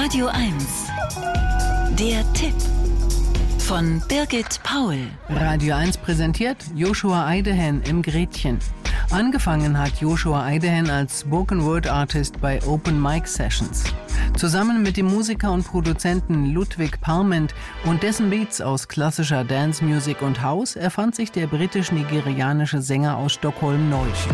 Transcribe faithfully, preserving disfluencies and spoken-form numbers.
Radio eins. Der Tipp von Birgit Paul. Radio eins präsentiert Joshua Eidehen im Gretchen. Angefangen hat Joshua Eidehen als Spoken-Word-Artist bei Open Mic Sessions. Zusammen mit dem Musiker und Produzenten Ludwig Parment und dessen Beats aus klassischer Dance-Music und House erfand sich der britisch-nigerianische Sänger aus Stockholm neu.